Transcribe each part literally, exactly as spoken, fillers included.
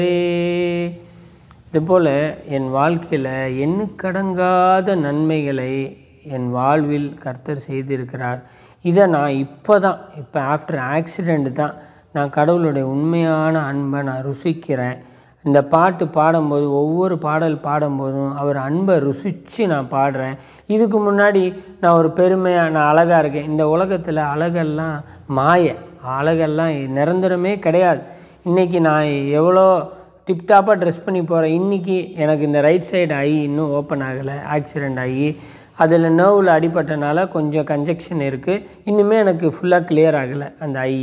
இதுபோல் என் வாழ்க்கையில் எண்ணுக்கடங்காத நன்மைகளை என் வாழ்வில் கர்த்தர் செய்திருக்கிறார். இதை நான் இப்போ தான் இப்போ ஆஃப்டர் ஆக்சிடெண்ட் தான் நான் கடவுளுடைய உண்மையான அன்பை நான் ருசிக்கிறேன். இந்த பாட்டு பாடும்போது ஒவ்வொரு பாடல் பாடும்போதும் அவர் அன்பை ருசித்து நான் பாடுறேன். இதுக்கு முன்னாடி நான் ஒரு பெருமையாக நான் அழகாக இருக்கேன். இந்த உலகத்தில் அழகெல்லாம் மாய, அழகெல்லாம் நிரந்தரமே கிடையாது. இன்றைக்கி நான் எவ்வளோ டிப்டாப்பாக ட்ரெஸ் பண்ணி போகிறேன். இன்றைக்கி எனக்கு இந்த ரைட் சைடு ஐ இன்னும் ஓப்பன் ஆகலை, ஆக்சிடெண்ட் ஆகி அதில் நர்வில் அடிபட்டனால கொஞ்சம் கன்ஜெக்ஷன் இருக்குது. இன்னுமே எனக்கு ஃபுல்லாக கிளியர் ஆகலை அந்த ஐ.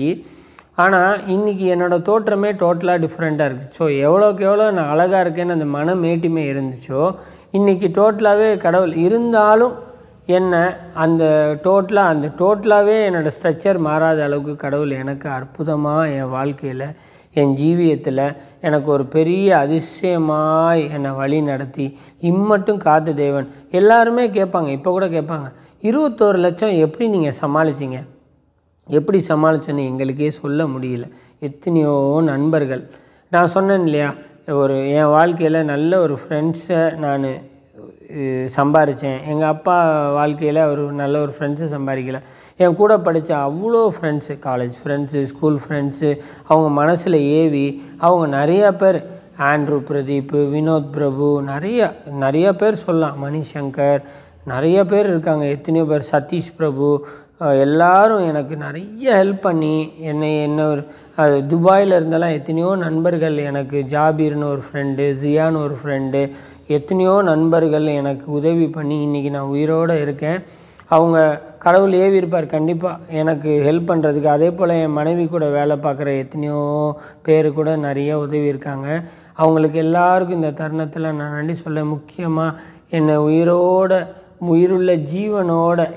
ஆனால் இன்றைக்கி என்னோடய தோற்றமே டோட்டலாக டிஃப்ரெண்ட்டாக இருக்குது. ஸோ எவ்வளோக்கு எவ்வளோ நான் அழகாக இருக்கேன்னு அந்த மன மேட்டிமே இருந்துச்சோ இன்றைக்கி டோட்டலாகவே கடவுள் இருந்தாலும் என்ன அந்த டோட்டலாக அந்த டோட்டலாகவே என்னோடய ஸ்ட்ரக்சர் மாறாத அளவுக்கு கடவுள் எனக்கு அற்புதமாக என் வாழ்க்கையில் என் ஜீவியத்தில் எனக்கு ஒரு பெரிய அதிசயமாய் என்னை வழி நடத்தி இம்மட்டும் காத்த தேவன். எல்லாருமே கேட்பாங்க, இப்போ கூட கேட்பாங்க, இருபத்தோரு லட்சம் எப்படி நீங்கள் சமாளிச்சிங்க, எப்படி சமாளிச்சோன்னு எங்களுக்கே சொல்ல முடியல. எத்தனையோ நண்பர்கள், நான் சொன்னேன் இல்லையா, ஒரு என் வாழ்க்கையில் நல்ல ஒரு ஃப்ரெண்ட்ஸை நான் சம்பாரித்தேன். எங்கள் அப்பா வாழ்க்கையில் ஒரு நல்ல ஒரு ஃப்ரெண்ட்ஸை சம்பாதிக்கலை. என் கூட படித்த அவ்வளோ friends, college friends, school friends, அவங்க மனசில் ஏவி அவங்க நிறையா பேர், ஆண்ட்ரூ பிரதீப், வினோத் பிரபு, நிறைய நிறைய பேர் சொல்லலாம், மணிசங்கர், நிறைய பேர் இருக்காங்க, எத்தனையோ பேர், சதீஷ் பிரபு, எல்லாரும் எனக்கு நிறைய ஹெல்ப் பண்ணி என்னை என்ன ஒரு துபாயில் இருந்தெல்லாம் எத்தனையோ நண்பர்கள் எனக்கு, ஜாபீர்னு ஒரு ஃப்ரெண்டு, ஜியான்னு ஒரு ஃப்ரெண்டு, எத்தனையோ நண்பர்கள் எனக்கு உதவி பண்ணி இன்றைக்கி நான் உயிரோடு இருக்கேன். அவங்க கடவுள் ஏவி இருப்பார் கண்டிப்பாக எனக்கு ஹெல்ப் பண்ணுறதுக்கு. அதே போல் என் மனைவி கூட வேலை பார்க்குற எத்தனையோ பேர் கூட நிறைய உதவி இருக்காங்க. அவங்களுக்கு எல்லாருக்கும் இந்த தருணத்தில் நான் நன்றி சொல்ல, முக்கியமாக என்னை உயிரோட உயிருள்ள ஜீவனோட